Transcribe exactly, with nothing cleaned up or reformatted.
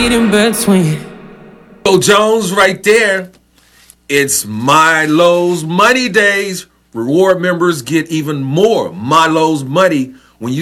read in between. Joe Jones right there. It's Milo's Money Days. Reward members get even more Milo's Money